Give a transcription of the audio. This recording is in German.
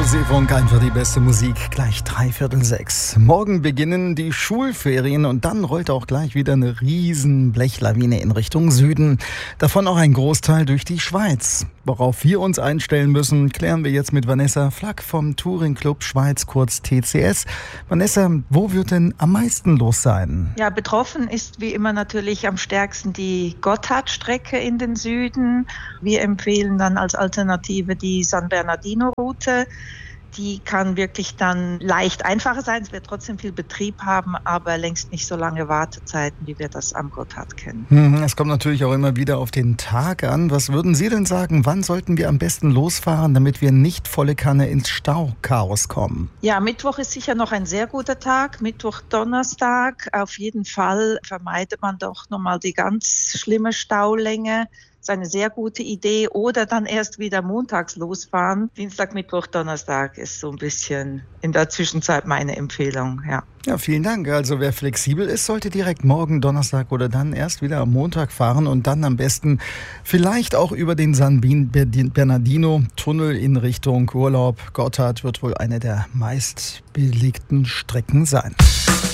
Musikfunk, einfach die beste Musik, gleich 5:45. Morgen beginnen die Schulferien und dann rollt auch gleich wieder eine riesen Blechlawine in Richtung Süden. Davon auch ein Großteil durch die Schweiz. Worauf wir uns einstellen müssen, klären wir jetzt mit Vanessa Flack vom Touring Club Schweiz, kurz TCS. Vanessa, wo wird denn am meisten los sein? Ja, betroffen ist wie immer natürlich am stärksten die Gotthardstrecke in den Süden. Wir empfehlen dann als Alternative die San Bernardino-Route. Die kann wirklich dann leicht einfacher sein. Es wird trotzdem viel Betrieb haben, aber längst nicht so lange Wartezeiten, wie wir das am Gotthard kennen. Es kommt natürlich auch immer wieder auf den Tag an. Was würden Sie denn sagen, wann sollten wir am besten losfahren, damit wir nicht volle Kanne ins Stauchaos kommen? Ja, Mittwoch ist sicher noch ein sehr guter Tag. Mittwoch, Donnerstag. Auf jeden Fall vermeidet man doch nochmal die ganz schlimme Staulänge. Das ist eine sehr gute Idee. Oder dann erst wieder montags losfahren. Dienstag, Mittwoch, Donnerstag ist so ein bisschen in der Zwischenzeit meine Empfehlung, ja. Ja, vielen Dank. Also wer flexibel ist, sollte direkt morgen Donnerstag oder dann erst wieder am Montag fahren und dann am besten vielleicht auch über den San Bernardino-Tunnel in Richtung Urlaub. Gotthard wird wohl eine der meistbelegten Strecken sein.